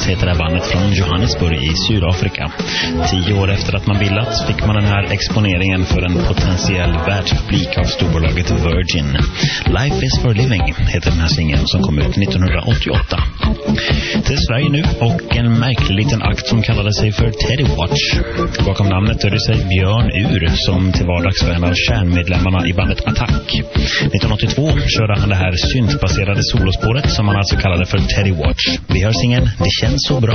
Waters heter det här bandet från Johannesburg i Sydafrika. 10 år efter att man bildats fick man den här exponeringen för en potentiell världspublik av storbolaget Virgin. Life is for living heter den här singeln som kom ut 1988. Till Sverige nu och en märklig liten akt som kallade sig för Teddy Watch. Bakom namnet döljer sig Björn Ur som till vardags var en av kärnmedlemmarna i bandet Attack. 1982 körde han det här syntbaserade solospåret som man alltså kallade för Teddy Watch. Vi hör singeln Det känns så bra.